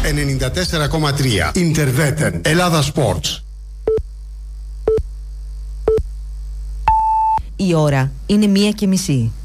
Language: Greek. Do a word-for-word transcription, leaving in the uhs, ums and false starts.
ενενήντα τέσσερα κόμμα τρία. Ιντερβέτεν. Ελλάδα Sports. Η ώρα είναι μία και μισή.